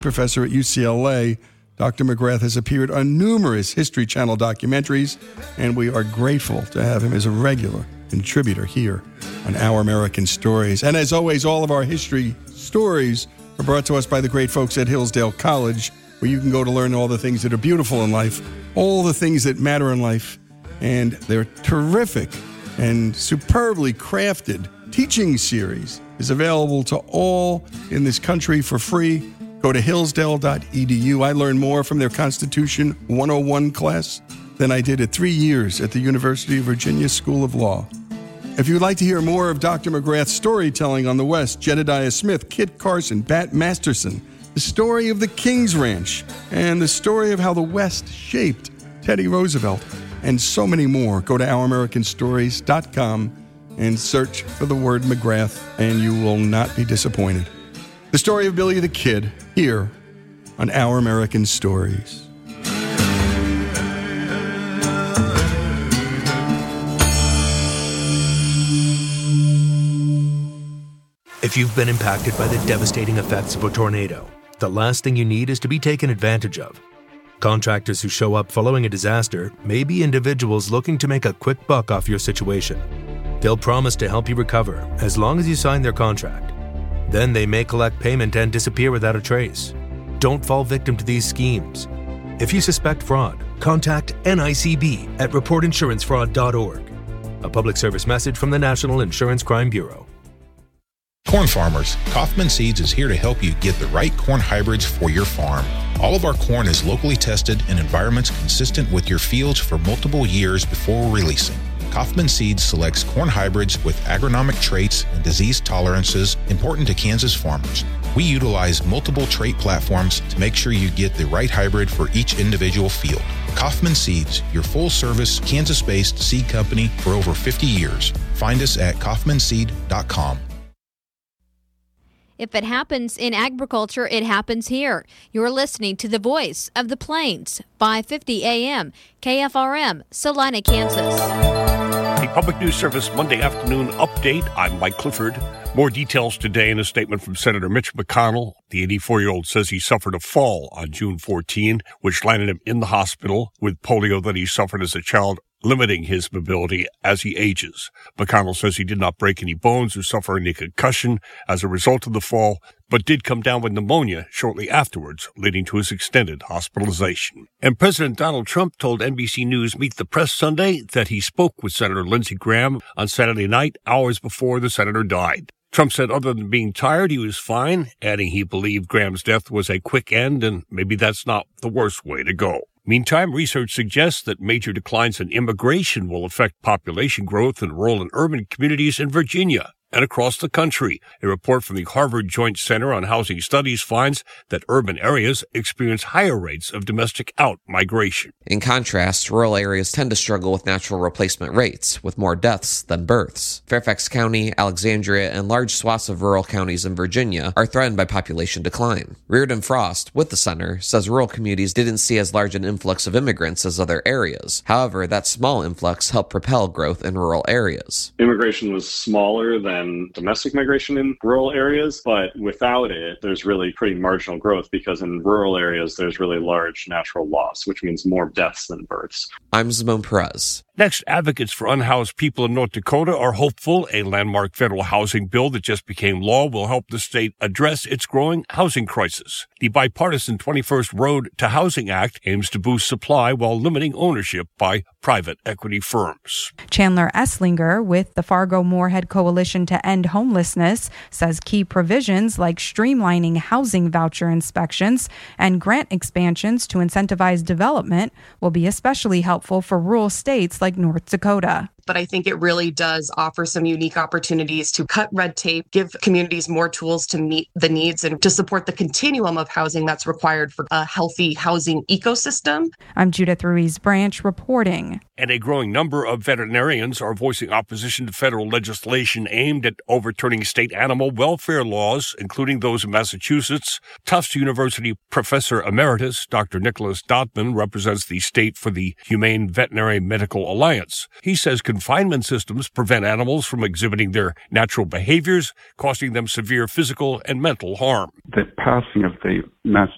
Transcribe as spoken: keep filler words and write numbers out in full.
professor at U C L A. Doctor McGrath has appeared on numerous History Channel documentaries, and we are grateful to have him as a regular contributor here on Our American Stories. And as always, all of our history stories are brought to us by the great folks at Hillsdale College, where you can go to learn all the things that are beautiful in life, all the things that matter in life, and their terrific and superbly crafted teaching series is available to all in this country for free. Go to hillsdale dot e d u. I learned more from their Constitution one oh one class than I did at three years at the University of Virginia School of Law. If you'd like to hear more of Doctor McGrath's storytelling on the West, Jedediah Smith, Kit Carson, Bat Masterson, the story of the King's Ranch, and the story of how the West shaped Teddy Roosevelt, and so many more, go to our american stories dot com and search for the word McGrath, and you will not be disappointed. The story of Billy the Kid, here on Our American Stories. If you've been impacted by the devastating effects of a tornado, the last thing you need is to be taken advantage of. Contractors who show up following a disaster may be individuals looking to make a quick buck off your situation. They'll promise to help you recover as long as you sign their contract. Then they may collect payment and disappear without a trace. Don't fall victim to these schemes. If you suspect fraud, contact N I C B at report insurance fraud dot org. A public service message from the National Insurance Crime Bureau. Corn farmers, Kaufman Seeds is here to help you get the right corn hybrids for your farm. All of our corn is locally tested in environments consistent with your fields for multiple years before releasing. Kaufman Seeds selects corn hybrids with agronomic traits and disease tolerances important to Kansas farmers. We utilize multiple trait platforms to make sure you get the right hybrid for each individual field. Kaufman Seeds, your full-service, Kansas-based seed company for over fifty years. Find us at kaufman seed dot com. If it happens in agriculture, it happens here. You're listening to the Voice of the Plains, five fifty A M, K F R M, Salina, Kansas. A Public News Service Monday afternoon update. I'm Mike Clifford. More details today in a statement from Senator Mitch McConnell. The eighty-four-year-old says he suffered a fall on June fourteenth, which landed him in the hospital with polio that he suffered as a child, limiting his mobility as he ages. McConnell says he did not break any bones or suffer any concussion as a result of the fall, but did come down with pneumonia shortly afterwards, leading to his extended hospitalization. And President Donald Trump told N B C News Meet the Press Sunday that he spoke with Senator Lindsey Graham on Saturday night, hours before the senator died. Trump said other than being tired, he was fine, adding he believed Graham's death was a quick end, and maybe that's not the worst way to go. Meantime, research suggests that major declines in immigration will affect population growth in rural and urban communities in Virginia and across the country. A report from the Harvard Joint Center on Housing Studies finds that urban areas experience higher rates of domestic out-migration. In contrast, rural areas tend to struggle with natural replacement rates, with more deaths than births. Fairfax County, Alexandria, and large swaths of rural counties in Virginia are threatened by population decline. Reardon Frost, with the center, says rural communities didn't see as large an influx of immigrants as other areas. However, that small influx helped propel growth in rural areas. Immigration was smaller than domestic migration in rural areas, but without it, there's really pretty marginal growth because in rural areas, there's really large natural loss, which means more deaths than births. I'm Zimone Perez. Next, advocates for unhoused people in North Dakota are hopeful a landmark federal housing bill that just became law will help the state address its growing housing crisis. The bipartisan twenty-first Road to Housing Act aims to boost supply while limiting ownership by private equity firms. Chandler Esslinger with the Fargo-Moorhead Coalition to End Homelessness says key provisions like streamlining housing voucher inspections and grant expansions to incentivize development will be especially helpful for rural states like North Dakota. But I think it really does offer some unique opportunities to cut red tape, give communities more tools to meet the needs and to support the continuum of housing that's required for a healthy housing ecosystem. I'm Judith Ruiz Branch reporting. And a growing number of veterinarians are voicing opposition to federal legislation aimed at overturning state animal welfare laws, including those in Massachusetts. Tufts University Professor Emeritus Doctor Nicholas Dotman represents the state for the Humane Veterinary Medical Alliance. He says confinement systems prevent animals from exhibiting their natural behaviors, causing them severe physical and mental harm. The passing of the Massachusetts